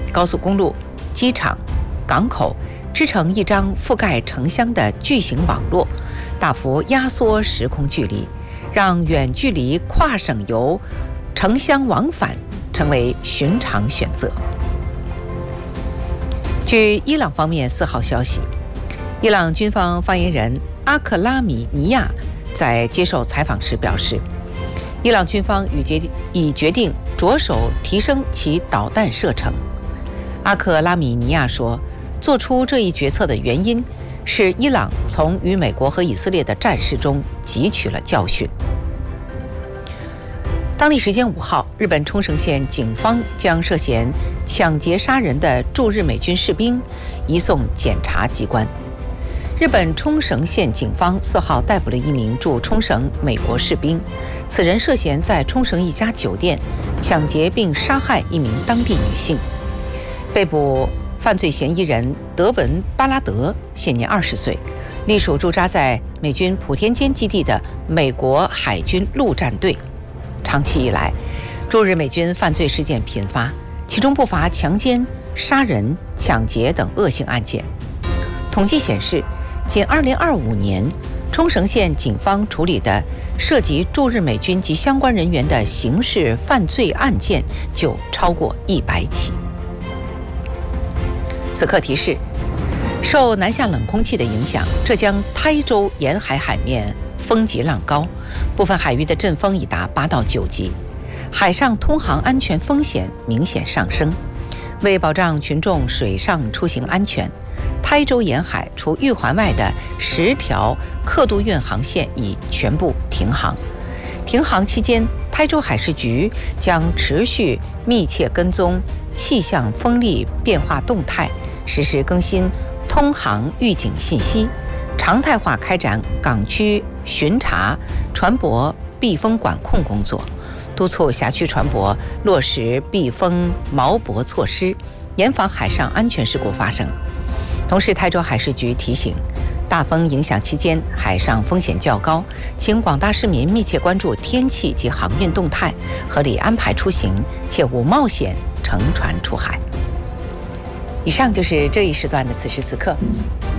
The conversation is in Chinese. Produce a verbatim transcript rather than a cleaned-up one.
高速公路、机场、港口织成一张覆盖城乡的巨型网络，大幅压缩时空距离，让远距离跨省游、城乡往返成为寻常选择。据伊朗方面四号消息，伊朗军方发言人阿克拉米尼亚在接受采访时表示，伊朗军方已决已决定着手提升其导弹射程。阿克拉米尼亚说，做出这一决策的原因是伊朗从与美国和以色列的战事中汲取了教训。当地时间五号，日本冲绳县警方将涉嫌抢劫杀人的驻日美军士兵移送检察机关。日本冲绳县警方四号逮捕了一名驻冲绳美国士兵，此人涉嫌在冲绳一家酒店抢劫并杀害一名当地女性。被捕犯罪嫌疑人德文·巴拉德现年二十岁，隶属驻扎在美军普天间基地的美国海军陆战队。长期以来，驻日美军犯罪事件频发，其中不乏强奸、杀人、抢劫等恶性案件。统计显示，仅二零二五年，冲绳县警方处理的涉及驻日美军及相关人员的刑事犯罪案件就超过一百起。此刻提示：受南下冷空气的影响，浙江台州沿海海面风急浪高，部分海域的阵风已达八到九级，海上通航安全风险明显上升。为保障群众水上出行安全，台州沿海除玉环外的十条客渡运航线已全部停航。停航期间，台州海事局将持续密切跟踪气象风力变化动态，实时更新通航预警信息，常态化开展港区巡查、船舶避风管控工作，督促辖区船舶落实避风锚泊措施，严防海上安全事故发生。同时，台州海事局提醒，大风影响期间海上风险较高，请广大市民密切关注天气及航运动态，合理安排出行，切勿冒险乘船出海。以上就是这一时段的此时此刻。